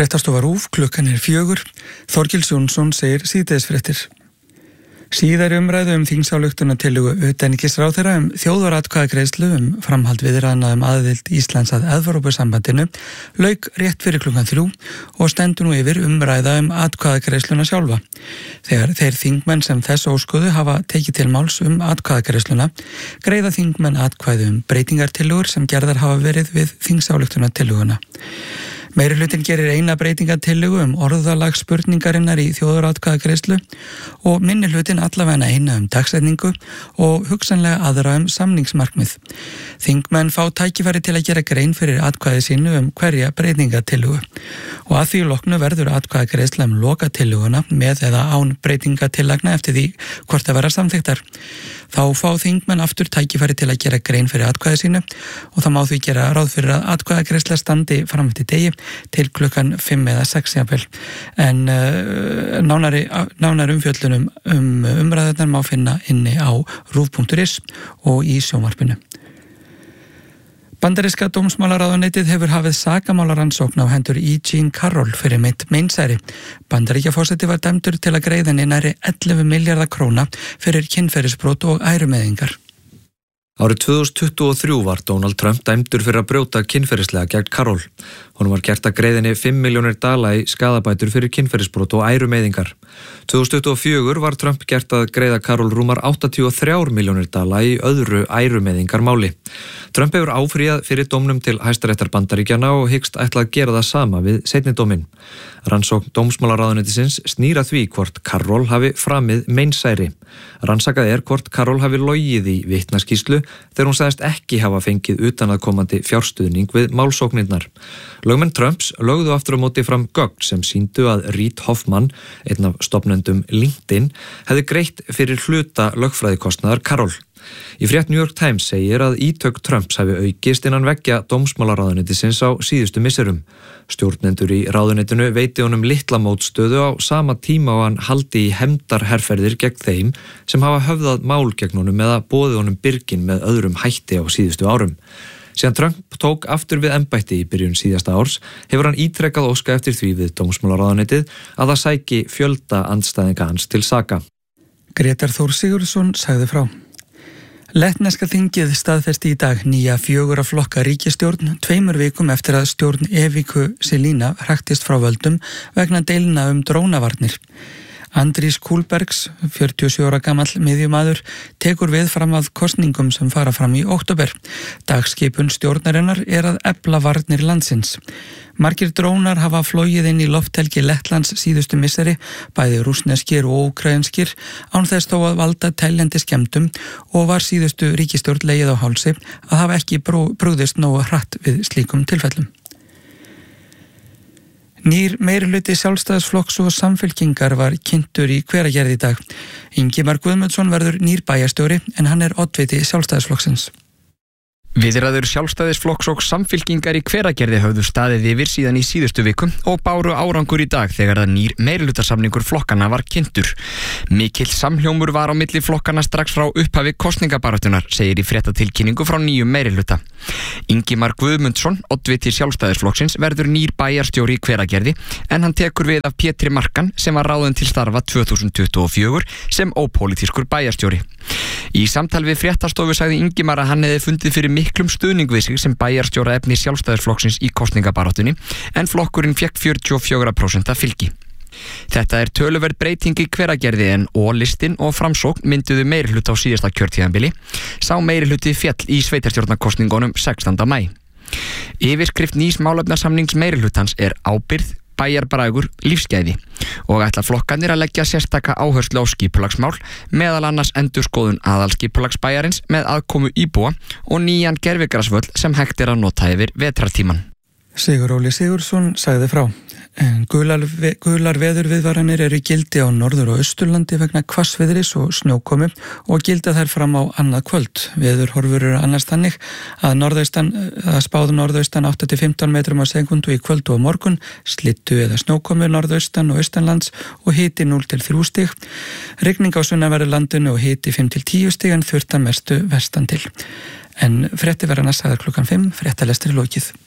Fréttastofa RÚV, klukkan 4. Þorgils Jónsson segir síðdegisfréttir. Síðari umræðu þingsályktunartillögu utanríkisráðherra þjóðaratkvæðagreiðslu framhald viðræðna aðild Íslands að Evrópusambandinu lauk rétt fyrir klukkan 3 og stendur nú yfir umræða atkvæðagreiðsluna sjálfa. Þegar þeir þingmenn sem þess óskuðu hafa tekið til máls atkvæðagreiðsluna, greiða þingmenn atkvæði breytingartillögur sem gerðar hafa verið við þingsályktunartillöguna. Meirihlutinn gerir eina breytingartillögu orðalag spurningarinnar í þjóðaratkvæðagreiðslu og minnihlutinn allavega eina dagsetningu og hugsanlega aðra samningsmarkmið. Þingmenn fá tækifæri til að gera grein fyrir atkvæði sínu hverja breytingartillögu og að því loknu verður atkvæðagreiðsla lokatillöguna með eða án breytingartillagna eftir því hvort það verða samþykktar. Þá fá þingmenn aftur tækifæri til að gera grein fyrir atkvæði sínu og það má því gera ráð fyrir að atkvæðagreiðsla standi fram eftir degi til klukkan 5 eða 6 jafnvel. En nánari umfjöllun umræðurnar má finna inni á rúv.is og í sjónvarpinu. Bandaríska dómsmálaráðuneytið hefur hafið sakamálarannsókn á hendur Jean Carroll fyrir meinsæri. Bandaríkjaforseti var dæmdur til að greiða henni nærri 11 milljarða króna fyrir kynferðisbrot og ærumeiðingar. Árið 2023 var Donald Trump dæmdur fyrir að brjóta kynferðislega gegn Carroll. Honum var gert að greiða henni $5 milljónir í skaðabætur fyrir kynferðisbrot og ærumeiðingar. 2024 var Trump gert að greiða Carroll rúmar $83 milljónir í öðru ærumeiðingarmáli. Trump hefur áfrýjað fyrir dómnum til Hæstaréttar Bandaríkjanna og hyggst ætla að gera það sama við seinni dóminn. Rannsókn dómsmálaráðuneytisins snýr að því hvort Carroll hafi framið meinsæri. Rannsakað hvort Carroll hafi logið í vitnaskýrslu þegar hún sagðist ekki hafa fengið utanaðkomandi fjárstuðning við málsóknirnar. Lögmenn Trumps lögðu aftur á móti fram gögn sem sýndu að Reid Hoffman, einn af stofnendum LinkedIn, hefði greitt fyrir hluta lögfræðikostnaðar Carroll. Í frétt New York Times segir að ítök Trumps hafi aukist innan veggja dómsmálaráðuneytisins á síðustu misserum. Stjórnendur í ráðuneytinu veiti honum litla mótstöðu á sama tíma og hann haldi í hefndarherferðir gegn þeim sem hafa höfðað mál gegn honum eða boðið honum byrgin með öðrum hætti á síðustu árum. Síðan Trump tók aftur við embætti í byrjun síðasta árs hefur hann ítrekkað óska eftir því við dómsmálaráðuneytið að það sæki fjölda andstæðinga hans til saka. Grétar Þór Sigurðsson sagði frá. Lettneska þingið staðfesti í dag nýja 4 flokka ríkisstjórn 2 vikum eftir að stjórn Eviku Selina hraktist frá völdum vegna deilna drónavarnir. Andrís Kúlbergs, 47 ára gamall miðjumaður, tekur við fram að kosningum sem fara fram í október. Dagskipun stjórnarinnar að efla varnir landsins. Margir drónar hafa flogið inn í lofthelgi Lettlands síðustu misseri, bæði rússneskir og úkraínskir, án þess þó að valda teljandi skemmdum og var síðustu ríkisstjórn legið á hálsi að hafa ekki brugðist nógu hratt við slíkum tilfellum. Nýr meirihluti Sjálfstæðisflokks og Samfylkingar var kynntur í Hveragerði í dag. Ingimar Guðmundsson verður nýr bæjarstjóri en hann oddviti Sjálfstæðisflokksins. Viðræður Sjálfstæðisflokks og Samfylkingar í Hveragerði höfðu staðið yfir síðan í síðustu viku og báru árangur í dag þegar að nýr meirihlutasamningur flokkanna var kynntur. Mikill samhljómur var á milli flokkanna strax frá upphafi kosningabaráttunnar, segir í fréttatilkynningu frá nýjum meirihluta. Ingimar Guðmundsson, oddviti Sjálfstæðisflokksins, verður nýr bæjarstjóri í Hveragerði en hann tekur við af Pétri Markan sem var ráðinn til starfa 2024 sem ópólitískur bæjarstjóri. Í samtal við fréttastofu sagði Ingimar að hann hefði fundið fyrir miklum stuðning við sig sem bæjarstjóra efni Sjálfstæðisflokksins í kosningabaráttunni en flokkurinn fékk 44% fylgi. Þetta töluverð breyting í Hveragerði en O-listinn og Framsókn mynduðu meirihluta á síðasta kjörtíðanbili. Sá meirihluti féll í sveitarstjórnarkosningunum 16. maí. Yfirskrift nýs málefnasamnings meirihlutans ábyrgð, bæjarbrægur, lífsgæði og ætla flokkarnir að leggja sérstaka áherslu á skipulagsmál, meðal annars endurskoðun aðalskipulagsbæjarins með aðkomu íbúa og nýjan gervigrasvöll sem hægt að nota yfir vetrartíman. Sigur Óli Sigurðsson sagði frá. En gular veðurviðvaranir í gildi á norður- og austurlandi vegna hvassviðris og snjókomu og gilda þær fram á annað kvöld. Veðurhorfur annars þannig að spáð norðaustan 8-15 metrum á sekundu í kvöld og morgun, slittu eða snjókomu norðaustan og austanlands og hiti 0-3 stig. Rigning á sunnanverðu landinu og hiti 5-10 stig en þurrt að mestu vestan til. En frétti verða næst sagðar klukkan 5, fréttalestri lokið.